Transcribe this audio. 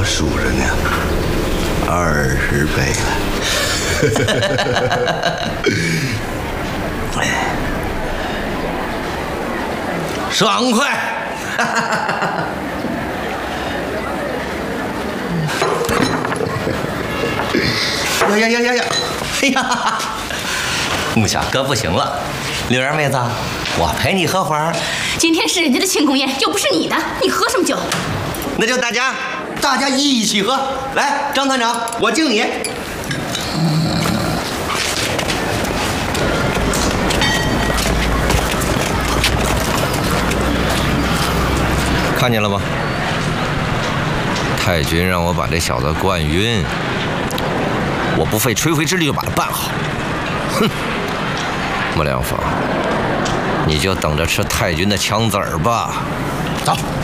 我数着呢，20杯了。爽快！呀！哎呀，木小哥不行了，柳儿妹子，我陪你喝会儿。 今天是人家的庆功宴，又不是你的，你喝什么酒？ 那就大家一起喝。来，张团长，我敬你。看见了吗？太君让我把这小子灌晕，我不费吹灰之力就把他办好。哼，莫良芳，你就等着吃太君的枪子儿吧。走。